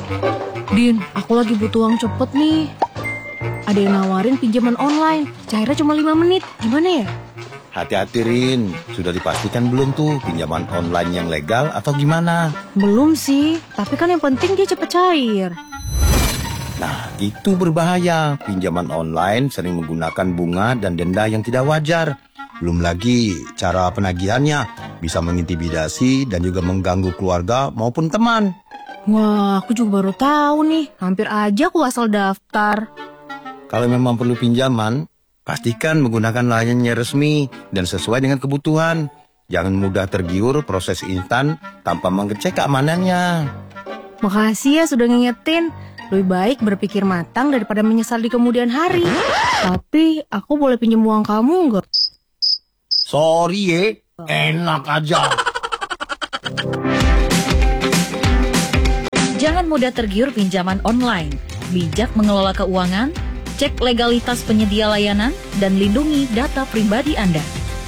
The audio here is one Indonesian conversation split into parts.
Din, aku lagi butuh uang cepet nih. Ada yang nawarin pinjaman online, cairnya cuma 5 menit. Gimana ya? Hati-hati Rin, sudah dipastikan belum tuh pinjaman online yang legal atau gimana? Belum sih, tapi kan yang penting dia cepet cair. Nah, itu berbahaya. Pinjaman online sering menggunakan bunga dan denda yang tidak wajar. Belum lagi cara penagihannya bisa mengintimidasi dan juga mengganggu keluarga maupun teman. Wah, aku juga baru tahu nih. Hampir aja aku asal daftar. Kalau memang perlu pinjaman, pastikan menggunakan layanannya resmi dan sesuai dengan kebutuhan. Jangan mudah tergiur proses instan tanpa mengecek keamanannya. Makasih ya sudah ngingetin. Lebih baik berpikir matang daripada menyesal di kemudian hari. Tapi aku boleh pinjam uang kamu nggak? Sorry ya, enak aja. Jangan mudah tergiur pinjaman online. Bijak mengelola keuangan, cek legalitas penyedia layanan, dan lindungi data pribadi Anda.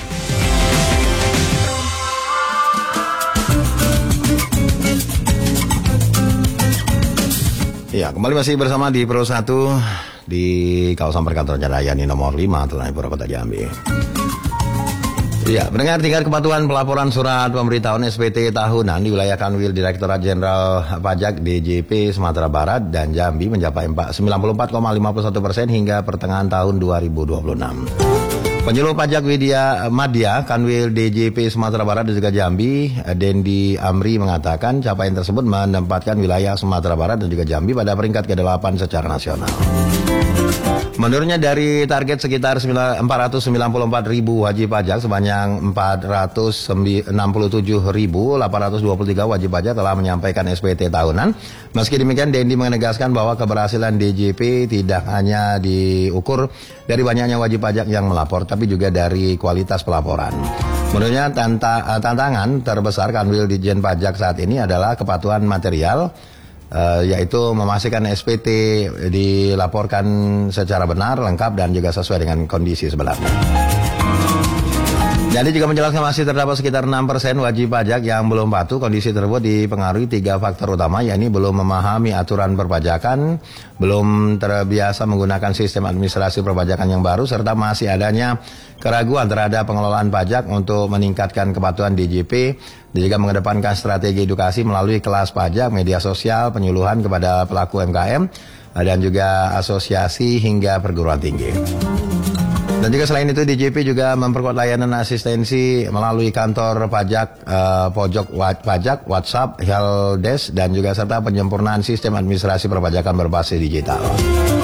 Ya, kembali masih bersama di Pro 1 di kawasan perkantoran Jayani nomor 5 Teluk Pura Kota Jambi. Ya, mendengar tingkat kepatuhan pelaporan surat pemberitahuan SPT tahunan di wilayah Kanwil Direktorat Jenderal Pajak DJP Sumatera Barat dan Jambi mencapai 94,51% hingga pertengahan tahun 2026. Penyuluh pajak Widya Madya, Kanwil DJP Sumatera Barat dan juga Jambi, Dendi Amri mengatakan capaian tersebut menempatkan wilayah Sumatera Barat dan juga Jambi pada peringkat ke-8 secara nasional. Menurutnya dari target sekitar 494 ribu wajib pajak, sebanyak 467.823 wajib pajak telah menyampaikan SPT tahunan. Meski demikian, Dendi menegaskan bahwa keberhasilan DJP tidak hanya diukur dari banyaknya wajib pajak yang melapor, tapi juga dari kualitas pelaporan. Menurutnya tantangan terbesar Kanwil Ditjen Pajak saat ini adalah kepatuhan material, yaitu memastikan SPT dilaporkan secara benar, lengkap, dan juga sesuai dengan kondisi sebenarnya. Jadi juga menjelaskan masih terdapat sekitar 6% wajib pajak yang belum patuh. Kondisi tersebut dipengaruhi 3 faktor utama, yakni belum memahami aturan perpajakan, belum terbiasa menggunakan sistem administrasi perpajakan yang baru, serta masih adanya keraguan terhadap pengelolaan pajak. Untuk meningkatkan kepatuhan DJP, dan juga mengedepankan strategi edukasi melalui kelas pajak, media sosial, penyuluhan kepada pelaku UMKM, dan juga asosiasi hingga perguruan tinggi. Dan juga selain itu, DJP juga memperkuat layanan asistensi melalui kantor pajak, pojok pajak, WhatsApp, helpdesk, dan juga serta penyempurnaan sistem administrasi perpajakan berbasis digital.